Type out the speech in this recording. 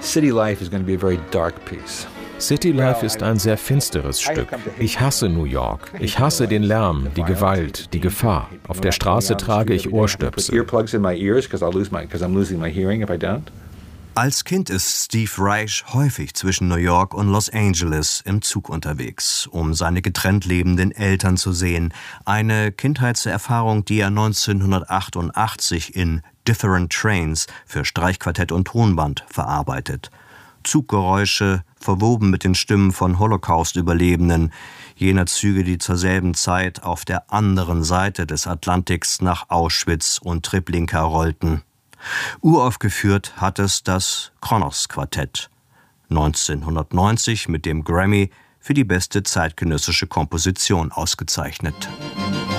City Life is going to be a very dark piece. City Life ist ein sehr finsteres Stück. Ich hasse New York. Ich hasse den Lärm, die Gewalt, die Gefahr. Auf der Straße trage ich Ohrstöpsel. Als Kind ist Steve Reich häufig zwischen New York und Los Angeles im Zug unterwegs, um seine getrennt lebenden Eltern zu sehen. Eine Kindheitserfahrung, die er 1988 in Different Trains für Streichquartett und Tonband verarbeitet. Zuggeräusche, verwoben mit den Stimmen von Holocaust-Überlebenden, jener Züge, die zur selben Zeit auf der anderen Seite des Atlantiks nach Auschwitz und Treblinka rollten. Uraufgeführt hat es das Kronos-Quartett, 1990 mit dem Grammy für die beste zeitgenössische Komposition ausgezeichnet.